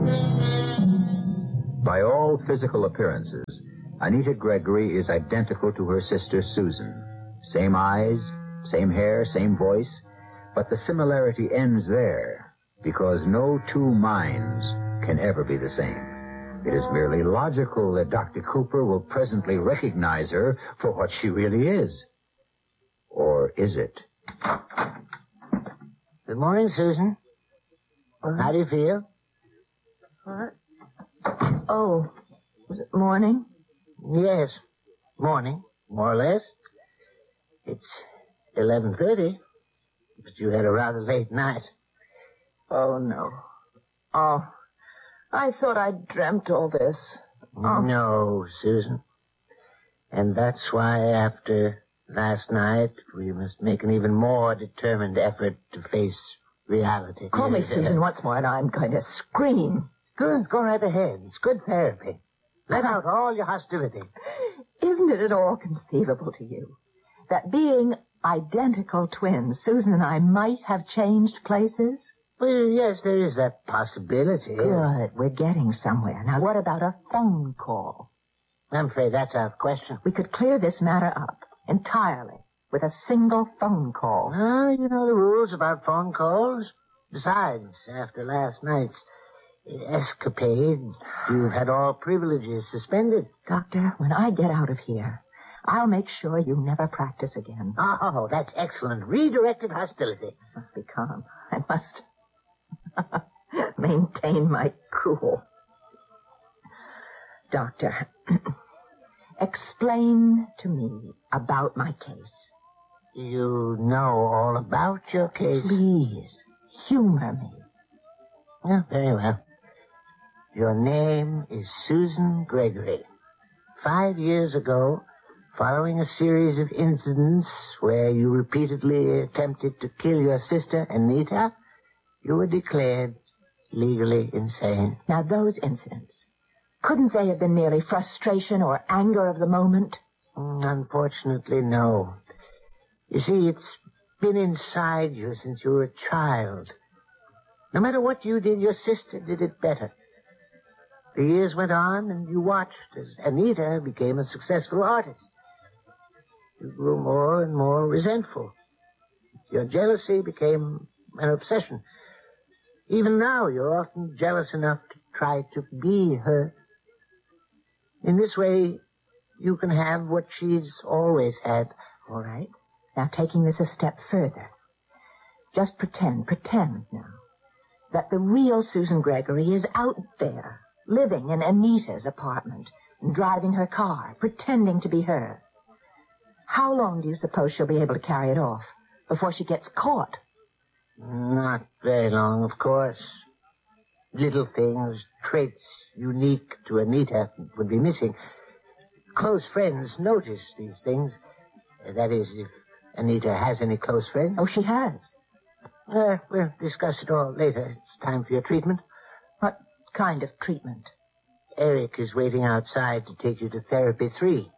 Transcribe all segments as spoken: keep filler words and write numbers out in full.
By all physical appearances, Anita Gregory is identical to her sister Susan. Same eyes, same hair, same voice, but the similarity ends there, because no two minds can ever be the same. It is merely logical that Doctor Cooper will presently recognize her for what she really is. Or is it? Good morning, Susan. What? How do you feel? What? Oh, is it morning? Yes, morning, more or less. It's eleven thirty, but you had a rather late night. Oh, no. Oh, I thought I'd dreamt all this. Oh. No, Susan. And that's why after last night, we must make an even more determined effort to face reality. Call me Susan once more and I'm going to scream. Good, go right ahead. It's good therapy. Let out all your hostility. Isn't it at all conceivable to you that being identical twins, Susan and I might have changed places? Well, yes, there is that possibility. Good. We're getting somewhere. Now, what about a phone call? I'm afraid that's out of question. We could clear this matter up entirely with a single phone call. Ah, you know the rules about phone calls. Besides, after last night's escapade, you've had all privileges suspended. Doctor, when I get out of here, I'll make sure you never practice again. Oh, that's excellent. Redirected hostility. Must be calm. I must maintain my cool. Doctor, explain to me about my case. You know all about your case. Please, humor me. Oh, very well. Your name is Susan Gregory. Five years ago, following a series of incidents where you repeatedly attempted to kill your sister, Anita, you were declared legally insane. Now, those incidents, couldn't they have been merely frustration or anger of the moment? Unfortunately, no. You see, it's been inside you since you were a child. No matter what you did, your sister did it better. The years went on, and you watched as Anita became a successful artist. You grew more and more resentful. Your jealousy became an obsession. Even now, you're often jealous enough to try to be her. In this way, you can have what she's always had. All right. Now, taking this a step further. Just pretend, pretend now, that the real Susan Gregory is out there, living in Anita's apartment, and driving her car, pretending to be her. How long do you suppose she'll be able to carry it off before she gets caught? Not very long, of course. Little things, traits unique to Anita would be missing. Close friends notice these things. That is, if Anita has any close friends. Oh, she has. Uh, we'll discuss it all later. It's time for your treatment. What kind of treatment? Eric is waiting outside to take you to therapy three.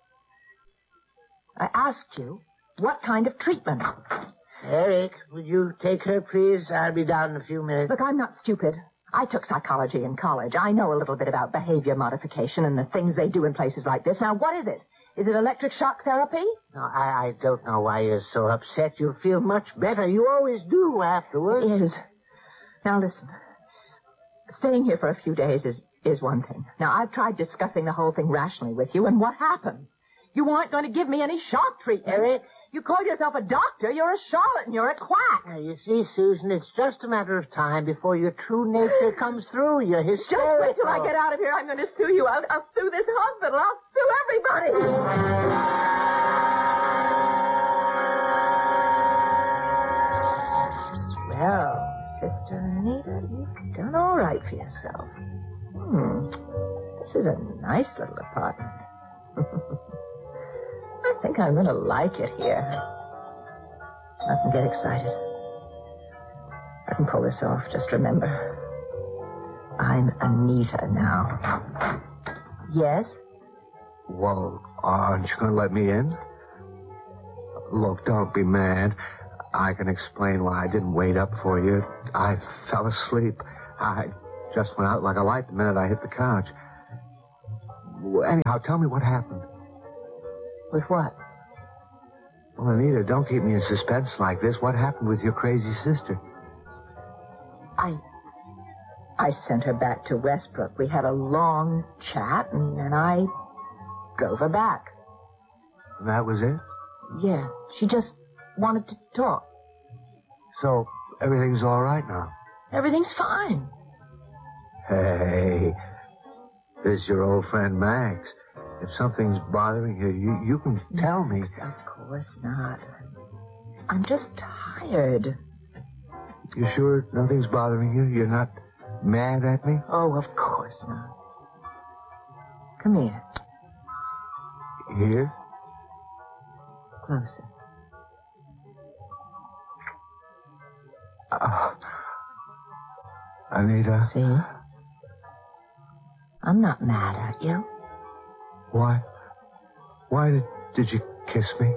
I asked you, what kind of treatment? Eric, would you take her, please? I'll be down in a few minutes. Look, I'm not stupid. I took psychology in college. I know a little bit about behavior modification and the things they do in places like this. Now, what is it? Is it electric shock therapy? No, I, I don't know why you're so upset. You'll feel much better. You always do afterwards. It is. Now, listen. Staying here for a few days is, is one thing. Now, I've tried discussing the whole thing rationally with you, and what happens? You aren't going to give me any shock treatment. Eric? You call yourself a doctor. You're a charlatan. You're a quack. Now, you see, Susan, it's just a matter of time before your true nature comes through. You're hysterical. Just wait till I get out of here. I'm going to sue you. I'll, I'll sue this hospital. I'll sue everybody. Well, Sister Anita, you've done all right for yourself. Hmm. This is a nice little apartment. I think I'm going to like it here. Mustn't get excited. I can pull this off. Just remember, I'm Anita now. Yes? Well, aren't you going to let me in? Look, don't be mad. I can explain why I didn't wait up for you. I fell asleep. I just went out like a light the minute I hit the couch. Well, anyhow, tell me what happened. With what? Well, Anita, don't keep me in suspense like this. What happened with your crazy sister? I... I sent her back to Westbrook. We had a long chat, and then I drove her back. And that was it? Yeah, she just wanted to talk. So, everything's all right now? Everything's fine. Hey, this is your old friend Max. If something's bothering you, you, you can tell me. Of course not. I'm just tired. You sure nothing's bothering you? You're not mad at me? Oh, of course not. Come here. Here? Closer. Uh, Anita? See? I'm not mad at you. Why? Why did, did you kiss me?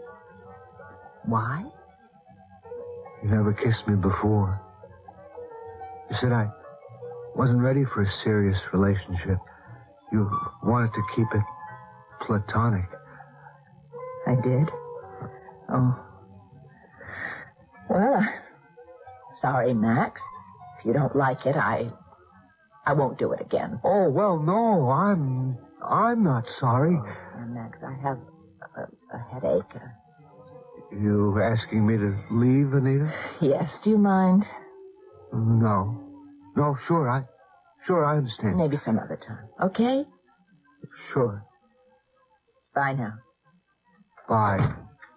Why? You never kissed me before. You said I wasn't ready for a serious relationship. You wanted to keep it platonic. I did? Oh. Well, uh, sorry, Max. If you don't like it, I... I won't do it again. Oh, well, no, I'm... I'm not sorry. Oh, Max, I have a, a headache. You asking me to leave, Anita? Yes, do you mind? No. No, sure, I... Sure, I understand. Maybe some other time, okay? Sure. Bye now. Bye.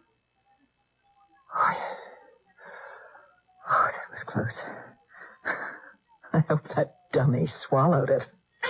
Oh, that was close. I hope that dummy swallowed it.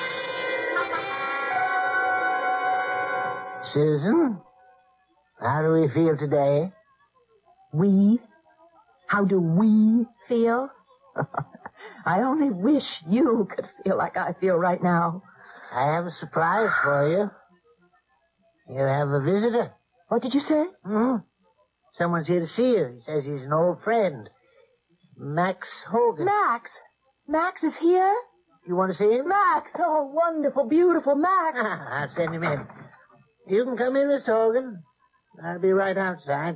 Susan, how do we feel today? We? How do we feel? I only wish you could feel like I feel right now. I have a surprise for you. You have a visitor. What did you say? Hmm? Someone's here to see you. He says he's an old friend. Max Hogan. Max? Max is here? You want to see him? Max! Oh, wonderful, beautiful Max. I'll send him in. You can come in, Mister Hogan. I'll be right outside.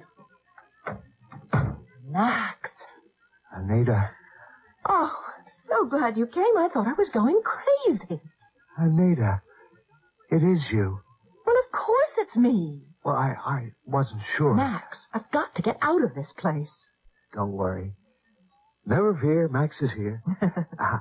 Max. Anita. Oh, I'm so glad you came. I thought I was going crazy. Anita. It is you. Well, of course it's me. Well, I, I wasn't sure. Max, I've got to get out of this place. Don't worry. Never fear, Max is here. uh,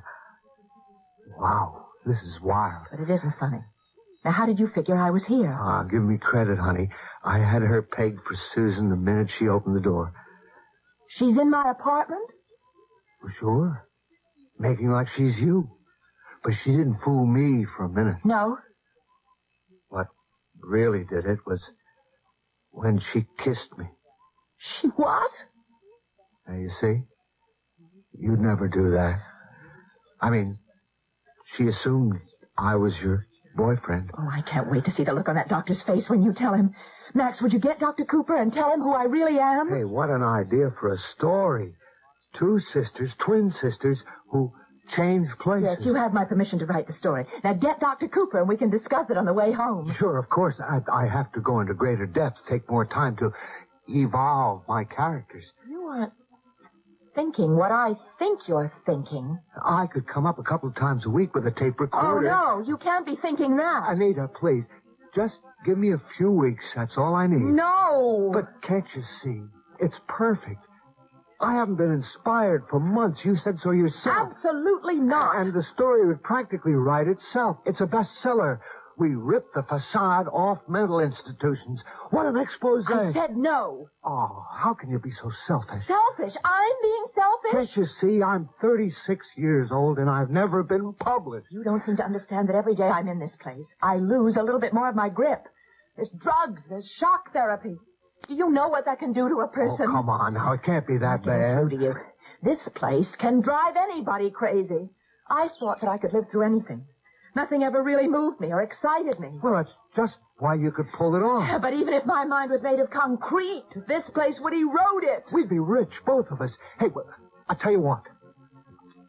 wow, this is wild. But it isn't funny. Now, how did you figure I was here? Ah, give me credit, honey. I had her pegged for Susan the minute she opened the door. She's in my apartment? For sure. Making like she's you. But she didn't fool me for a minute. No. What really did it was when she kissed me. She what? Now, you see? You'd never do that. I mean, she assumed I was your boyfriend. Oh, I can't wait to see the look on that doctor's face when you tell him. Max, would you get Doctor Cooper and tell him who I really am? Hey, what an idea for a story. Two sisters, twin sisters, who changed places. Yes, you have my permission to write the story. Now get Doctor Cooper and we can discuss it on the way home. Sure, of course. I, I have to go into greater depth, take more time to evolve my characters. You aren't thinking what I think you're thinking. I could come up a couple of times a week with a tape Oh, recorder. no, you can't be thinking that. Anita, please, just give me a few weeks. That's all I need. No. But can't you see? It's perfect. I haven't been inspired for months. You said so yourself. Absolutely not. And the story would practically write itself. It's a bestseller. We ripped the facade off mental institutions. What an expose. I said no. Oh, how can you be so selfish? Selfish? I'm being selfish? Can't you see? I'm thirty-six years old and I've never been published. You don't seem to understand that every day I'm in this place, I lose a little bit more of my grip. There's drugs, there's shock therapy. Do you know what that can do to a person? Oh, come on now. It can't be that What can it bad. do to you? This place can drive anybody crazy. I thought that I could live through anything. Nothing ever really moved me or excited me. Well, that's just why you could pull it off. Yeah, but even if my mind was made of concrete, this place would erode it. We'd be rich, both of us. Hey, well, I'll tell you what.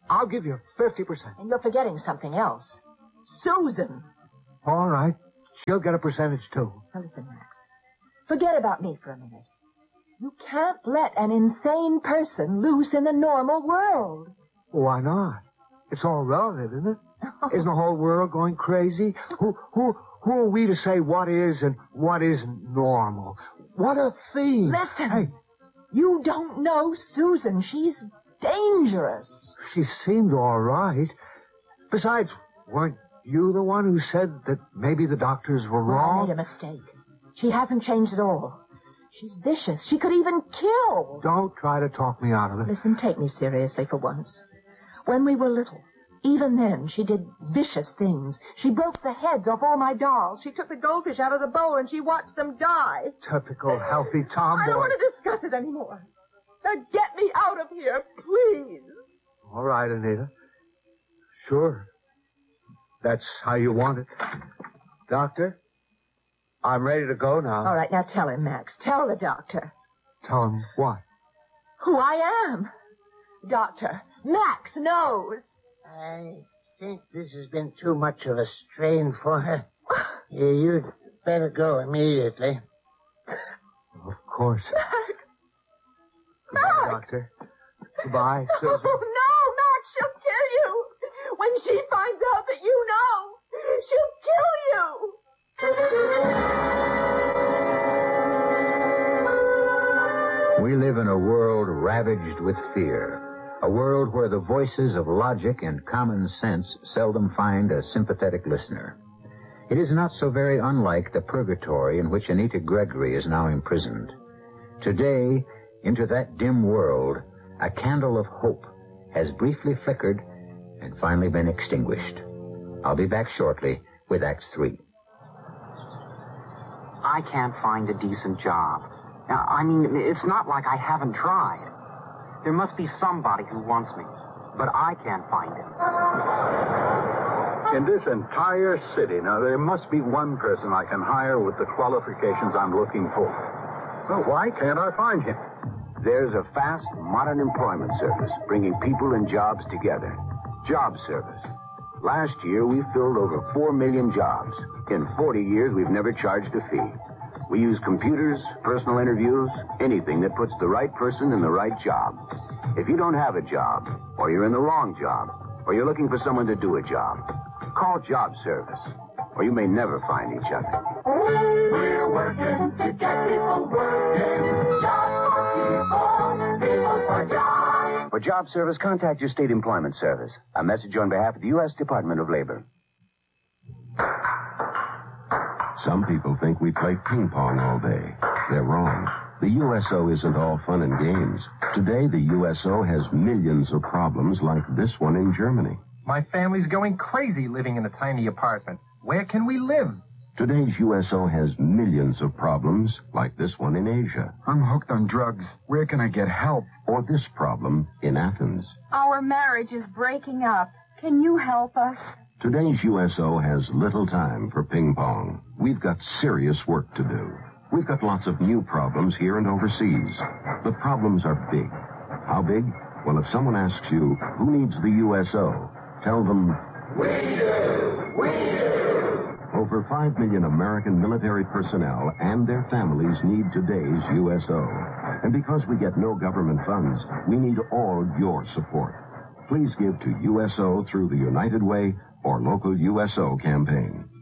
I'll give you fifty percent. And you're forgetting something else. Susan. All right. She'll get a percentage, too. Now listen, Max. Forget about me for a minute. You can't let an insane person loose in the normal world. Why not? It's all relative, isn't it? Isn't the whole world going crazy? Who, who, who are we to say what is and what isn't normal? What a thing. Listen. Hey. You don't know Susan. She's dangerous. She seemed all right. Besides, weren't you the one who said that maybe the doctors were Well, wrong? I made a mistake. She hasn't changed at all. She's vicious. She could even kill. Don't try to talk me out of it. Listen, take me seriously for once. When we were little, even then, she did vicious things. She broke the heads off all my dolls. She took the goldfish out of the bowl and she watched them die. Typical healthy tomboy. I don't want to discuss it anymore. Now get me out of here, please. All right, Anita. Sure. That's how you want it. Doctor, I'm ready to go now. All right, now tell him, Max. Tell the doctor. Tell him what? Who I am. Doctor, Max knows. I think this has been too much of a strain for her. Yeah, you'd better go immediately. Of course. Max. Goodbye, Max. Doctor. Goodbye, Oh, Susan. no, Max, she'll kill you. When she finds out that you know, she'll kill you. We live in a world ravaged with fear. A world where the voices of logic and common sense seldom find a sympathetic listener. It is not so very unlike the purgatory in which Anita Gregory is now imprisoned. Today, into that dim world, a candle of hope has briefly flickered and finally been extinguished. I'll be back shortly with Act Three. I can't find a decent job. Now, I mean, it's not like I haven't tried. There must be somebody who wants me, but I can't find him. In this entire city, now, there must be one person I can hire with the qualifications I'm looking for. Well, why can't I find him? There's a fast, modern employment service bringing people and jobs together. Job Service. Last year, we filled over four million jobs. In forty years, we've never charged a fee. We use computers, personal interviews, anything that puts the right person in the right job. If you don't have a job, or you're in the wrong job, or you're looking for someone to do a job, call Job Service, or you may never find each other. We're working to get people working. Jobs for people, people for jobs. For Job Service, contact your state employment service. A message on behalf of the U S Department of Labor. Some people think we play ping pong all day. They're wrong. The U S O isn't all fun and games. Today, the U S O has millions of problems like this one in Germany. My family's going crazy living in a tiny apartment. Where can we live? Today's U S O has millions of problems like this one in Asia. I'm hooked on drugs. Where can I get help? Or this problem in Athens. Our marriage is breaking up. Can you help us? Today's U S O has little time for ping pong. We've got serious work to do. We've got lots of new problems here and overseas. The problems are big. How big? Well, if someone asks you, who needs the U S O? Tell them, We do! We do! Over five million American military personnel and their families need today's U S O. And because we get no government funds, we need all your support. Please give to U S O through the United Way or local U S O campaign.